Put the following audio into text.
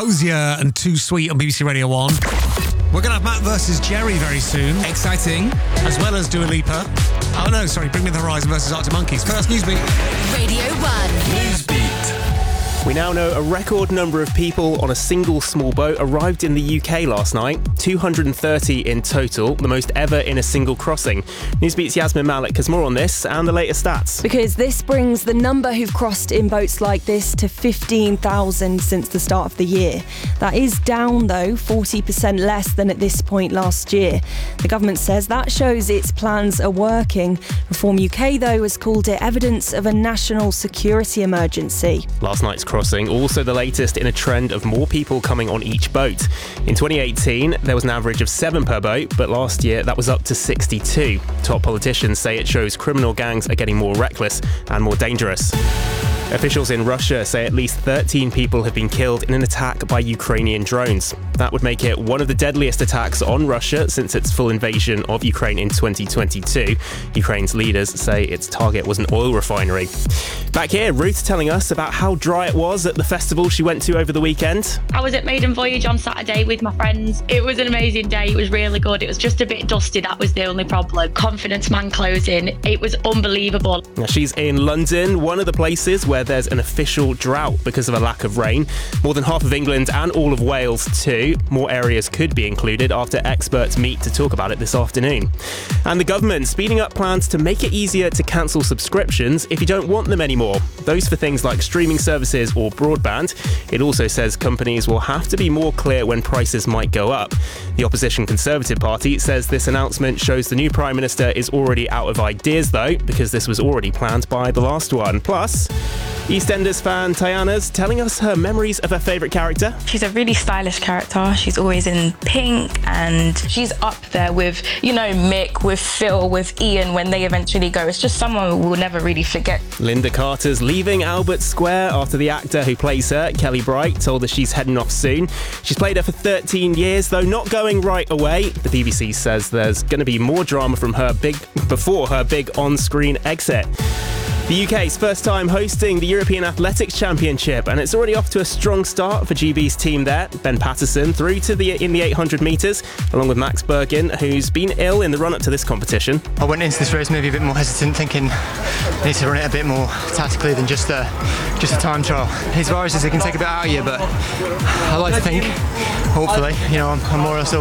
Hosier and Too Sweet on BBC Radio 1. We're going to have Matt versus Jerry very soon. Exciting. As well as Dua Lipa. Oh no, sorry, Bring Me the Horizon versus Arctic Monkeys. First Newsbeat. Radio 1. Newsbeat. We now know a record number of people on a single small boat arrived in the UK last night. 230 in total, the most ever in a single crossing. Newsbeat's Yasmin Malik has more on this and the latest stats. Because this brings the number who've crossed in boats like this to 15,000 since the start of the year. That is down, though, 40% less than at this point last year. The government says that shows its plans are working. Reform UK, though, has called it evidence of a national security emergency. Last night's crossing, also the latest in a trend of more people coming on each boat. In 2018, there was an average of 7 per boat, but last year that was up to 62. Top politicians say it shows criminal gangs are getting more reckless and more dangerous. Officials in Russia say at least 13 people have been killed in an attack by Ukrainian drones. That would make it one of the deadliest attacks on Russia since its full invasion of Ukraine in 2022. Ukraine's leaders say its target was an oil refinery. Back here, Ruth telling us about how dry it was at the festival she went to over the weekend. I was at Maiden Voyage on Saturday with my friends. It was an amazing day. It was really good. It was just a bit dusty. That was the only problem. Confidence Man closing. It was unbelievable. Now, she's in London, one of the places where there's an official drought because of a lack of rain. More than half of England and all of Wales too. More areas could be included after experts meet to talk about it this afternoon. And the government speeding up plans to make it easier to cancel subscriptions if you don't want them anymore. Those for things like streaming services or broadband. It also says companies will have to be more clear when prices might go up. The opposition Conservative Party says this announcement shows the new Prime Minister is already out of ideas though, because this was already planned by the last one. Plus, EastEnders fan Tiana's telling us her memories of her favourite character. She's a really stylish character. She's always in pink and she's up there with, Mick, with Phil, with Ian when they eventually go. It's just someone we'll never really forget. Linda Carter's leaving Albert Square after the actor who plays her, Kelly Bright, told us she's heading off soon. She's played her for 13 years, though not going right away. The BBC says there's going to be more drama from her before her big on-screen exit. The UK's first time hosting the European Athletics Championship, and it's already off to a strong start for GB's team there. Ben Patterson through to in the 800 metres, along with Max Bergin, who's been ill in the run-up to this competition. I went into this race maybe a bit more hesitant, thinking I need to run it a bit more tactically than just a time trial. These viruses, they can take a bit out of you, but I like to think, hopefully, I'm more or less